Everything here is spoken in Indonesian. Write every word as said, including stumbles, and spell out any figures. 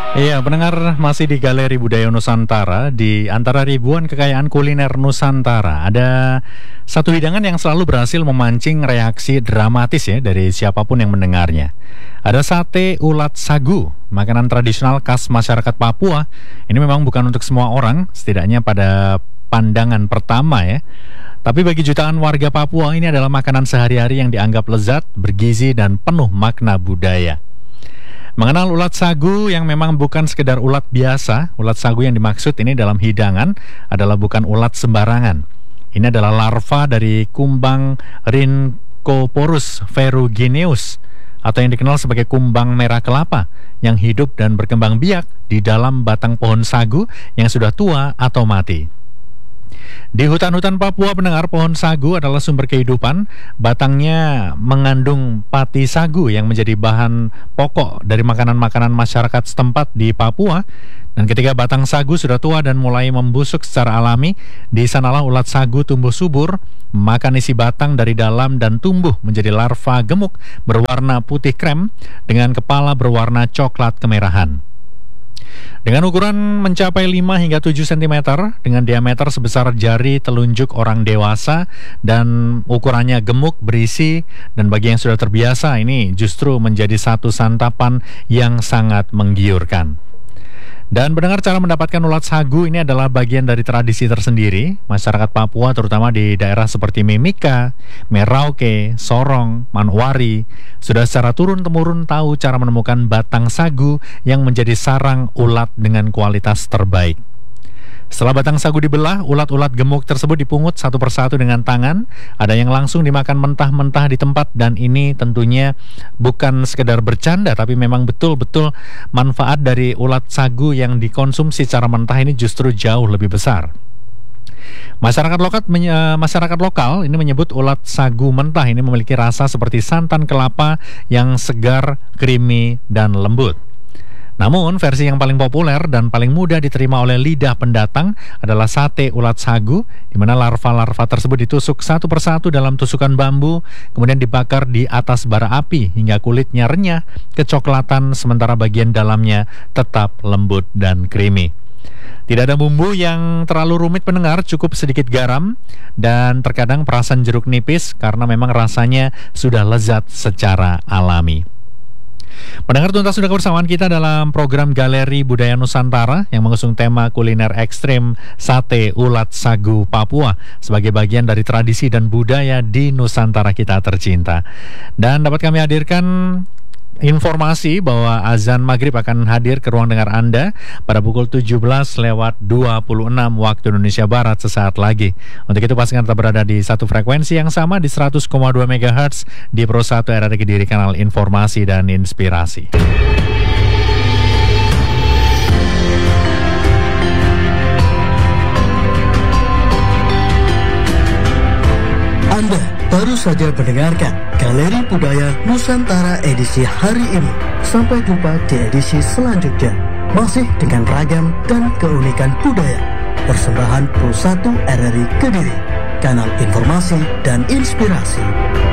Iya, pendengar masih di Galeri Budaya Nusantara. Di antara ribuan kekayaan kuliner Nusantara, ada satu hidangan yang selalu berhasil memancing reaksi dramatis ya dari siapapun yang mendengarnya. Ada sate ulat sagu, makanan tradisional khas masyarakat Papua. Ini memang bukan untuk semua orang, setidaknya pada pandangan pertama ya. Tapi bagi jutaan warga Papua, ini adalah makanan sehari-hari yang dianggap lezat, bergizi, dan penuh makna budaya. Mengenal ulat sagu yang memang bukan sekedar ulat biasa, ulat sagu yang dimaksud ini dalam hidangan adalah bukan ulat sembarangan. Ini adalah larva dari kumbang Rhynchoporus ferrugineus atau yang dikenal sebagai kumbang merah kelapa yang hidup dan berkembang biak di dalam batang pohon sagu yang sudah tua atau mati. Di hutan-hutan Papua, pendengar, pohon sagu adalah sumber kehidupan. Batangnya mengandung pati sagu yang menjadi bahan pokok dari makanan-makanan masyarakat setempat di Papua. Dan ketika batang sagu sudah tua dan mulai membusuk secara alami, di sanalah ulat sagu tumbuh subur, makan isi batang dari dalam dan tumbuh menjadi larva gemuk berwarna putih krem dengan kepala berwarna coklat kemerahan. Dengan ukuran mencapai lima hingga tujuh sentimeter dengan diameter sebesar jari telunjuk orang dewasa dan ukurannya gemuk, berisi, dan bagi yang sudah terbiasa ini justru menjadi satu santapan yang sangat menggiurkan. Dan mendengar cara mendapatkan ulat sagu ini adalah bagian dari tradisi tersendiri masyarakat Papua, terutama di daerah seperti Mimika, Merauke, Sorong, Manowari sudah secara turun-temurun tahu cara menemukan batang sagu yang menjadi sarang ulat dengan kualitas terbaik. Setelah batang sagu dibelah, ulat-ulat gemuk tersebut dipungut satu persatu dengan tangan. Ada yang langsung dimakan mentah-mentah di tempat, dan ini tentunya bukan sekedar bercanda, tapi memang betul-betul manfaat dari ulat sagu yang dikonsumsi secara mentah ini justru jauh lebih besar. Masyarakat lokal, masyarakat lokal ini menyebut ulat sagu mentah ini memiliki rasa seperti santan kelapa yang segar, creamy, dan lembut. Namun, versi yang paling populer dan paling mudah diterima oleh lidah pendatang adalah sate ulat sagu, di mana larva-larva tersebut ditusuk satu persatu dalam tusukan bambu, kemudian dibakar di atas bara api hingga kulitnya renyah, kecoklatan, sementara bagian dalamnya tetap lembut dan creamy. Tidak ada bumbu yang terlalu rumit, pendengar, cukup sedikit garam dan terkadang perasan jeruk nipis karena memang rasanya sudah lezat secara alami. Pendengar, tuntas sudah kebersamaan kita dalam program Galeri Budaya Nusantara yang mengusung tema kuliner ekstrim sate ulat sagu Papua sebagai bagian dari tradisi dan budaya di Nusantara kita tercinta. Dan dapat kami hadirkan informasi bahwa azan maghrib akan hadir ke ruang dengar Anda pada pukul tujuh belas lewat dua puluh enam waktu Indonesia Barat sesaat lagi. Untuk itu pastikan tetap berada di satu frekuensi yang sama di seratus koma dua megahertz di Pro satu R R I Kediri, kanal informasi dan inspirasi. Anda baru saja mendengarkan Galeri Budaya Nusantara edisi hari ini. Sampai jumpa di edisi selanjutnya, masih dengan ragam dan keunikan budaya. Persembahan Pro satu R R I Kediri, kanal informasi dan inspirasi.